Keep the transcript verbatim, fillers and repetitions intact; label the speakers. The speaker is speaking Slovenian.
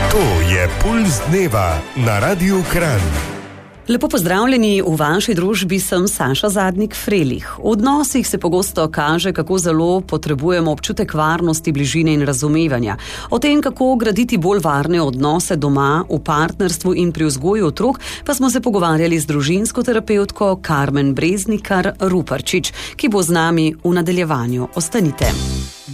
Speaker 1: To je Pulz dneva na Radiu Kranj.
Speaker 2: Lepo pozdravljeni, v vaši družbi sem Saša Zadnik-Frelih. V odnosih se pogosto kaže, kako zelo potrebujemo občutek varnosti, bližine in razumevanja. O tem, kako graditi bolj varne odnose doma, v partnerstvu in pri vzgoju otrok, pa smo se pogovarjali z družinsko terapevtko Karmen Breznikar Ruparčič, ki bo z nami v nadaljevanju. Ostanite.